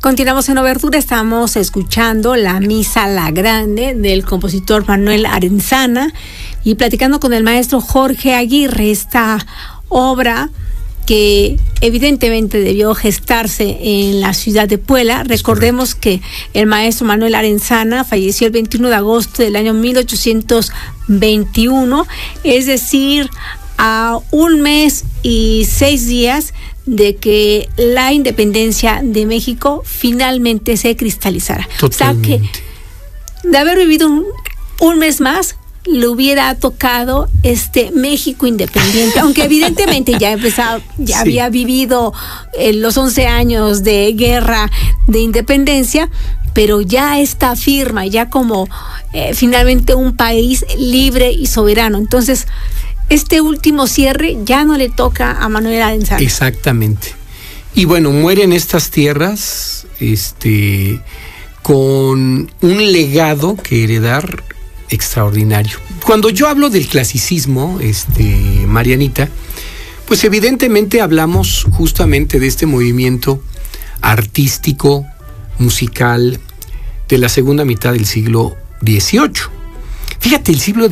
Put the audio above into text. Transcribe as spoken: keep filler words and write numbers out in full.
Continuamos en Obertura, estamos escuchando la Misa La Grande del compositor Manuel Arenzana y platicando con el maestro Jorge Aguirre, esta obra que evidentemente debió gestarse en la ciudad de Puebla. Recordemos que el maestro Manuel Arenzana falleció el veintiuno de agosto del año mil ochocientos veintiuno, es decir, a un mes y seis días de que la independencia de México finalmente se cristalizara. Totalmente. O sea que de haber vivido un, un mes más, le hubiera tocado este México independiente, aunque evidentemente ya empezaba, ya sí. había vivido eh, los once años de guerra de independencia, pero ya está firma, ya como eh, finalmente un país libre y soberano. Entonces, este último cierre ya no le toca a Manuel Arenzana. Exactamente. Y bueno, muere en estas tierras este, con un legado que heredar extraordinario. Cuando yo hablo del clasicismo, este, Marianita, pues evidentemente hablamos justamente de este movimiento artístico, musical, de la segunda mitad del siglo dieciocho. Fíjate, el siglo